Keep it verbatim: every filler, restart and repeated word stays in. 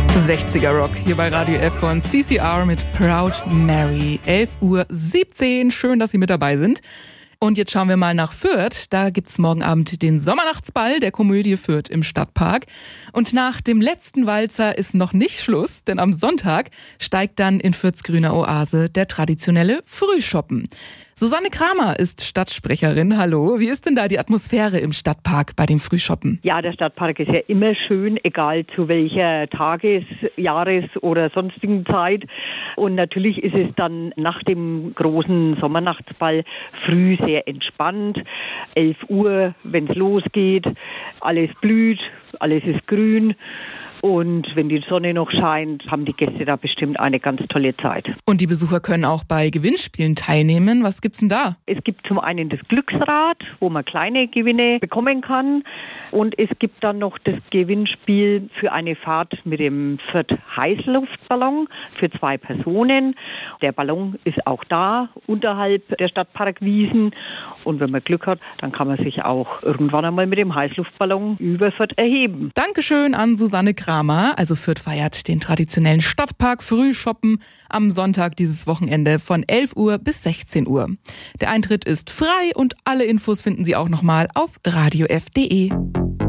sechziger Rock hier bei Radio F von C C R mit Proud Mary. elf Uhr siebzehn. Schön, dass Sie mit dabei sind. Und jetzt schauen wir mal nach Fürth. Da gibt's morgen Abend den Sommernachtsball der Komödie Fürth im Stadtpark. Und nach dem letzten Walzer ist noch nicht Schluss, denn am Sonntag steigt dann in Fürths grüner Oase der traditionelle Frühschoppen. Susanne Kramer ist Stadtsprecherin. Hallo, wie ist denn da die Atmosphäre im Stadtpark bei dem Frühshoppen? Ja, der Stadtpark ist ja immer schön, egal zu welcher Tages-, Jahres- oder sonstigen Zeit. Und natürlich ist es dann nach dem großen Sommernachtsball früh sehr entspannt. elf Uhr, wenn es losgeht, alles blüht, alles ist grün. Und wenn die Sonne noch scheint, haben die Gäste da bestimmt eine ganz tolle Zeit. Und die Besucher können auch bei Gewinnspielen teilnehmen. Was gibt's denn da? Es gibt zum einen das Glücksrad, wo man kleine Gewinne bekommen kann. Und es gibt dann noch das Gewinnspiel für eine Fahrt mit dem Fürth Heißluftballon für zwei Personen. Der Ballon ist auch da, unterhalb der Stadtparkwiesen. Und wenn man Glück hat, dann kann man sich auch irgendwann einmal mit dem Heißluftballon über Fürth erheben. Dankeschön an Susanne Kramer. Also Fürth feiert den traditionellen Stadtpark Frühshoppen am Sonntag dieses Wochenende von elf Uhr bis sechzehn Uhr. Der Eintritt ist frei und alle Infos finden Sie auch nochmal auf radio f punkt de.